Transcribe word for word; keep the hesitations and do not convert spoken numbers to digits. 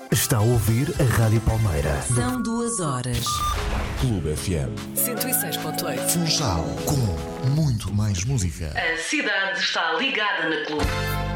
Está a ouvir a Rádio Palmeira. São duas horas. Clube F M cento e seis ponto oito. Funchal, com muito mais música. A cidade está ligada na Clube.